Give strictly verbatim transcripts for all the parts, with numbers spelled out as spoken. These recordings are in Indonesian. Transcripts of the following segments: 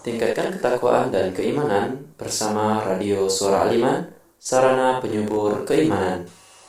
tingkatkan ketakwaan dan keimanan bersama Radio Suara Aliman, sarana penyubur keimanan.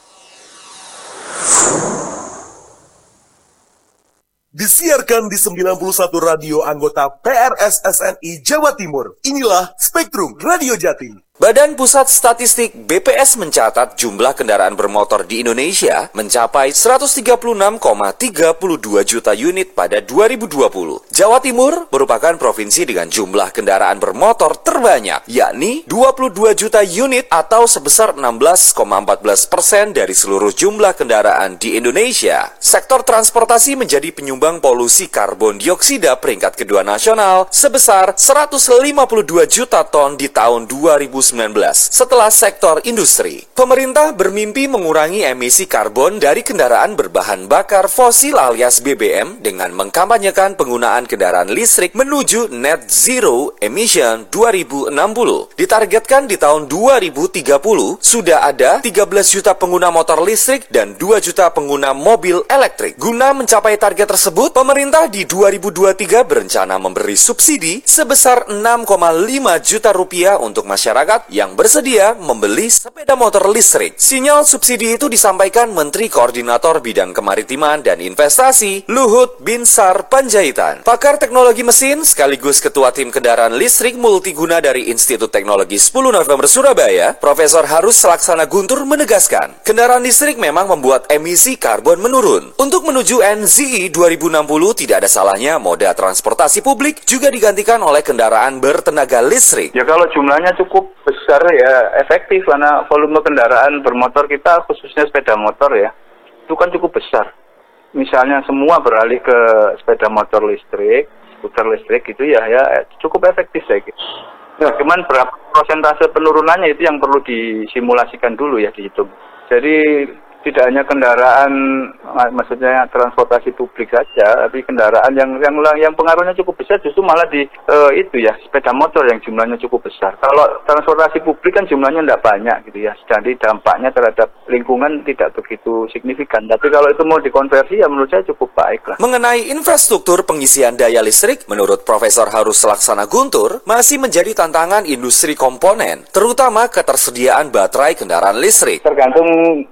Disiarkan di sembilan puluh satu radio anggota P R S S N I Jawa Timur. Inilah Spektrum Radio Jatim. Badan Pusat Statistik B P S mencatat jumlah kendaraan bermotor di Indonesia mencapai seratus tiga puluh enam koma tiga dua juta unit pada dua ribu dua puluh. Jawa Timur merupakan provinsi dengan jumlah kendaraan bermotor terbanyak, yakni dua puluh dua juta unit atau sebesar enam belas koma empat belas persen dari seluruh jumlah kendaraan di Indonesia. Sektor transportasi menjadi penyumbang polusi karbon dioksida peringkat kedua nasional sebesar seratus lima puluh dua juta ton di tahun dua ribu sembilan belas setelah sektor industri. Pemerintah bermimpi mengurangi emisi karbon dari kendaraan berbahan bakar fosil alias B B M dengan mengkampanyekan penggunaan kendaraan listrik menuju net zero emission dua ribu enam puluh. Ditargetkan di tahun dua ribu tiga puluh sudah ada tiga belas juta pengguna motor listrik dan dua juta pengguna mobil elektrik. Guna mencapai target tersebut, pemerintah di dua ribu dua puluh tiga berencana memberi subsidi sebesar enam koma lima juta rupiah untuk masyarakat yang bersedia membeli sepeda motor listrik. Sinyal subsidi itu disampaikan Menteri Koordinator Bidang Kemaritiman dan Investasi Luhut Binsar Panjaitan. Pakar teknologi mesin sekaligus Ketua Tim Kendaraan Listrik Multiguna dari Institut Teknologi sepuluh November Surabaya, Profesor Harus Laksana Guntur menegaskan, kendaraan listrik memang membuat emisi karbon menurun. Untuk menuju N Z I dua ribu enam puluh tidak ada salahnya moda transportasi publik juga digantikan oleh kendaraan bertenaga listrik. Ya kalau jumlahnya cukup besar ya efektif karena volume kendaraan bermotor kita khususnya sepeda motor ya itu kan cukup besar. Misalnya semua beralih ke sepeda motor listrik, skuter listrik gitu ya ya cukup efektif saya kira. Nah, cuman berapa persentase penurunannya itu yang perlu disimulasikan dulu ya dihitung. Jadi tidak hanya kendaraan, maksudnya transportasi publik saja, tapi kendaraan yang yang yang pengaruhnya cukup besar justru malah di uh, itu ya sepeda motor yang jumlahnya cukup besar. Kalau transportasi publik kan jumlahnya tidak banyak gitu ya, jadi dampaknya terhadap lingkungan tidak begitu signifikan. Tapi kalau itu mau dikonversi ya menurut saya cukup baik lah. Mengenai infrastruktur pengisian daya listrik, menurut Profesor Harus Laksana Guntur masih menjadi tantangan industri komponen, terutama ketersediaan baterai kendaraan listrik. Tergantung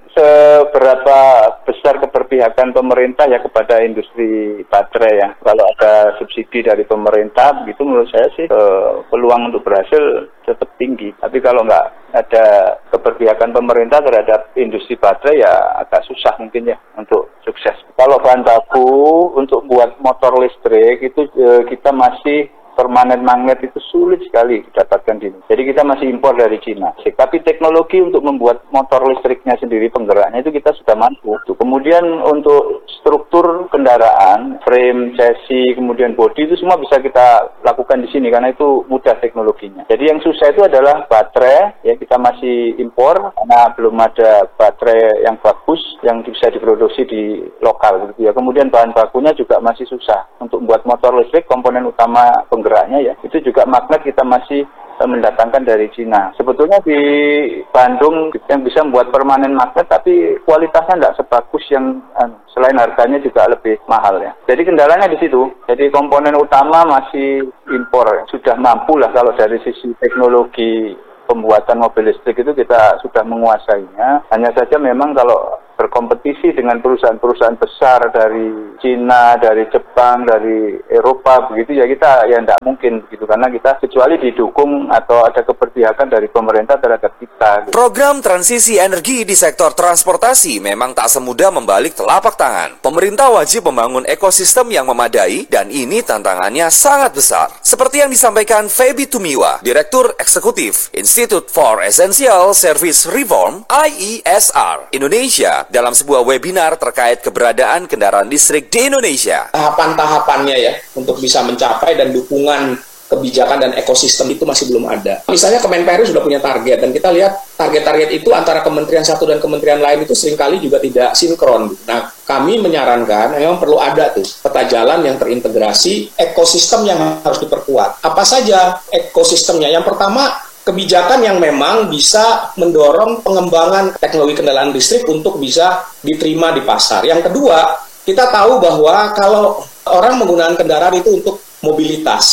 seberapa besar keberpihakan pemerintah ya kepada industri baterai ya. Kalau ada subsidi dari pemerintah, begitu menurut saya sih eh, peluang untuk berhasil tetap tinggi. Tapi kalau nggak ada keberpihakan pemerintah terhadap industri baterai ya agak susah mungkin ya untuk sukses. Kalau bahan baku untuk buat motor listrik itu eh, kita masih permanen magnet itu sulit sekali didapatkan di Indonesia. Jadi kita masih impor dari Cina. Tapi teknologi untuk membuat motor listriknya sendiri penggeraknya itu kita sudah mampu. Kemudian untuk struktur kendaraan, frame, chassis, kemudian bodi itu semua bisa kita lakukan di sini karena itu mudah teknologinya. Jadi yang susah itu adalah baterai, ya kita masih impor karena belum ada baterai yang bagus yang bisa diproduksi di lokal gitu ya. Kemudian bahan bakunya juga masih susah untuk membuat motor listrik, komponen utama penggeraknya ya itu juga magnet kita masih uh, mendatangkan dari Cina. Sebetulnya di Bandung yang bisa membuat permanen magnet tapi kualitasnya tidak sebagus yang uh, selain harganya juga lebih mahal ya. Jadi kendalanya di situ. Jadi komponen utama masih impor ya. Sudah mampu lah kalau dari sisi teknologi pembuatan mobil listrik itu kita sudah menguasainya. Hanya saja memang kalau berkompetisi dengan perusahaan-perusahaan besar dari Cina, dari Jepang, dari Eropa begitu ya kita ya tidak mungkin begitu karena kita kecuali didukung atau ada keberpihakan dari pemerintah terhadap kita. Gitu. Program transisi energi di sektor transportasi memang tak semudah membalik telapak tangan. Pemerintah wajib membangun ekosistem yang memadai dan ini tantangannya sangat besar. Seperti yang disampaikan Feby Tumiwa, Direktur Eksekutif Institute for Essential Service Reform I E S R Indonesia dalam sebuah webinar terkait keberadaan kendaraan listrik di Indonesia. Tahapan-tahapannya ya untuk bisa mencapai dan dukungan kebijakan dan ekosistem itu masih belum ada. Misalnya Kemenperin sudah punya target dan kita lihat target-target itu antara kementerian satu dan kementerian lain itu seringkali juga tidak sinkron. Nah, kami menyarankan memang perlu ada tuh peta jalan yang terintegrasi, ekosistem yang harus diperkuat. Apa saja ekosistemnya? Yang pertama, kebijakan yang memang bisa mendorong pengembangan teknologi kendaraan listrik untuk bisa diterima di pasar. Yang kedua, kita tahu bahwa kalau orang menggunakan kendaraan itu untuk mobilitas.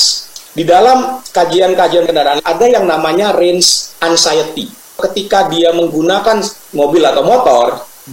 Di dalam kajian-kajian kendaraan ada yang namanya range anxiety. Ketika dia menggunakan mobil atau motor,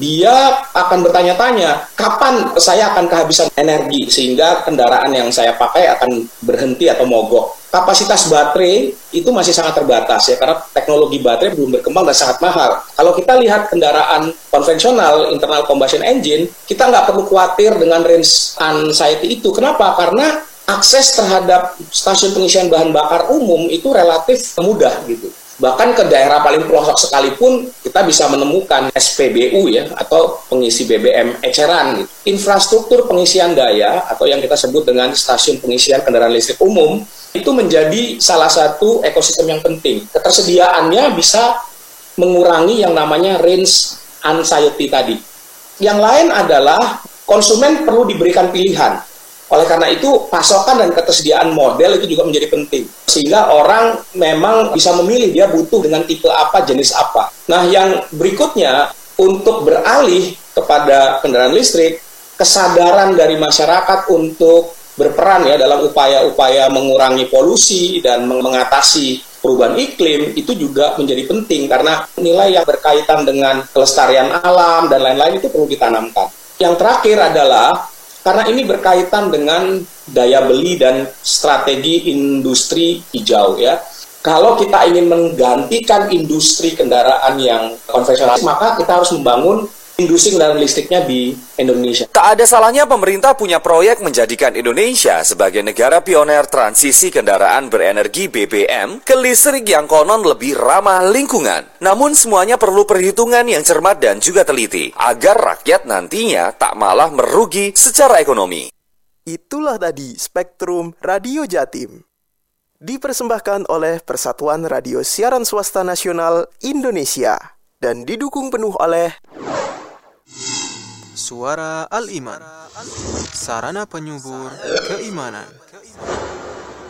dia akan bertanya-tanya, kapan saya akan kehabisan energi sehingga kendaraan yang saya pakai akan berhenti atau mogok. Kapasitas baterai itu masih sangat terbatas ya, karena teknologi baterai belum berkembang dan sangat mahal. Kalau kita lihat kendaraan konvensional internal combustion engine, kita nggak perlu khawatir dengan range anxiety itu. Kenapa? Karena akses terhadap stasiun pengisian bahan bakar umum itu relatif mudah gitu. Bahkan ke daerah paling pelosok sekalipun kita bisa menemukan S P B U ya, atau pengisi B B M eceran gitu. Infrastruktur pengisian daya atau yang kita sebut dengan stasiun pengisian kendaraan listrik umum itu menjadi salah satu ekosistem yang penting. Ketersediaannya bisa mengurangi yang namanya range anxiety tadi. Yang lain adalah konsumen perlu diberikan pilihan. Oleh karena itu, pasokan dan ketersediaan model itu juga menjadi penting. Sehingga orang memang bisa memilih dia butuh dengan tipe apa, jenis apa. Nah, yang berikutnya, untuk beralih kepada kendaraan listrik, kesadaran dari masyarakat untuk berperan ya dalam upaya-upaya mengurangi polusi dan mengatasi perubahan iklim itu juga menjadi penting. Karena nilai yang berkaitan dengan kelestarian alam dan lain-lain itu perlu ditanamkan. Yang terakhir adalah karena ini berkaitan dengan daya beli dan strategi industri hijau ya. Kalau kita ingin menggantikan industri kendaraan yang konvensional, maka kita harus membangun industri kendaraan listriknya di Indonesia. Tak ada salahnya pemerintah punya proyek menjadikan Indonesia sebagai negara pioner transisi kendaraan berenergi B B M ke listrik yang konon lebih ramah lingkungan. Namun semuanya perlu perhitungan yang cermat dan juga teliti, agar rakyat nantinya tak malah merugi secara ekonomi. Itulah tadi Spektrum Radio Jatim. Dipersembahkan oleh Persatuan Radio Siaran Swasta Nasional Indonesia dan didukung penuh oleh Suara Al-Iman, sarana penyubur keimanan.